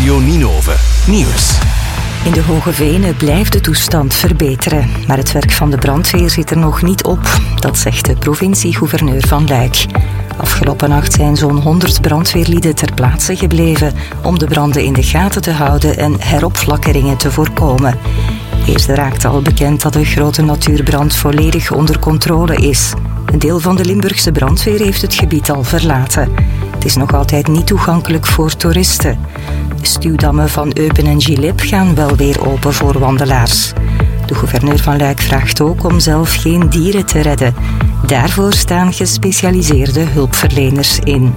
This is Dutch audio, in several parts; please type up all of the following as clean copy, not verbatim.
Radio Ninove Nieuws. In de Hoge Venen blijft de toestand verbeteren. Maar het werk van de brandweer zit er nog niet op. Dat zegt de provincie-gouverneur van Luik. Afgelopen nacht zijn zo'n 100 brandweerlieden ter plaatse gebleven om de branden in de gaten te houden en heropflakkeringen te voorkomen. Eerder raakte al bekend dat de grote natuurbrand volledig onder controle is. Een deel van de Limburgse brandweer heeft het gebied al verlaten. Het is nog altijd niet toegankelijk voor toeristen. De stuwdammen van Eupen en Gilip gaan wel weer open voor wandelaars. De gouverneur van Luik vraagt ook om zelf geen dieren te redden. Daarvoor staan gespecialiseerde hulpverleners in.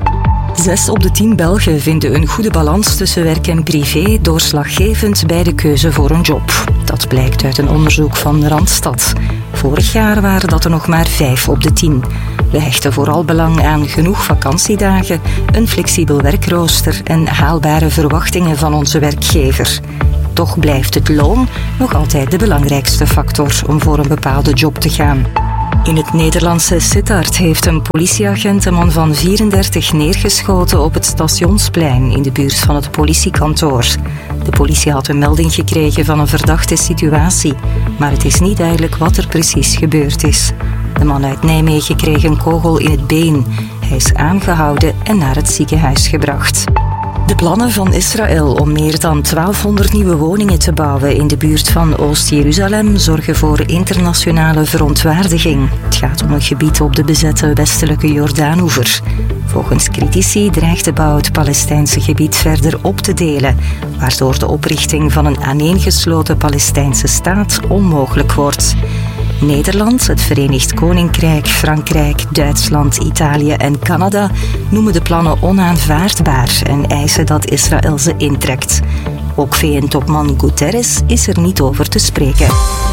6 op de 10 Belgen vinden een goede balans tussen werk en privé doorslaggevend bij de keuze voor een job. Dat blijkt uit een onderzoek van Randstad. Vorig jaar waren dat er nog maar 5 op de 10. We hechten vooral belang aan genoeg vakantiedagen, een flexibel werkrooster en haalbare verwachtingen van onze werkgever. Toch blijft het loon nog altijd de belangrijkste factor om voor een bepaalde job te gaan. In het Nederlandse Sittard heeft een politieagent een man van 34 neergeschoten op het Stationsplein in de buurt van het politiekantoor. De politie had een melding gekregen van een verdachte situatie, maar het is niet duidelijk wat er precies gebeurd is. De man uit Nijmegen kreeg een kogel in het been. Hij is aangehouden en naar het ziekenhuis gebracht. De plannen van Israël om meer dan 1200 nieuwe woningen te bouwen in de buurt van Oost-Jeruzalem zorgen voor internationale verontwaardiging. Het gaat om een gebied op de bezette westelijke Jordaanoever. Volgens critici dreigt de bouw het Palestijnse gebied verder op te delen, waardoor de oprichting van een aaneengesloten Palestijnse staat onmogelijk wordt. Nederland, het Verenigd Koninkrijk, Frankrijk, Duitsland, Italië en Canada noemen de plannen onaanvaardbaar en eisen dat Israël ze intrekt. Ook VN-topman Guterres is er niet over te spreken.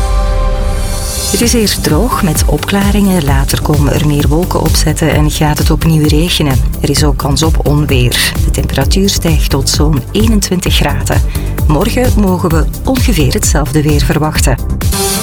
Het is eerst droog met opklaringen, later komen er meer wolken opzetten en gaat het opnieuw regenen. Er is ook kans op onweer. De temperatuur stijgt tot zo'n 21 graden. Morgen mogen we ongeveer hetzelfde weer verwachten.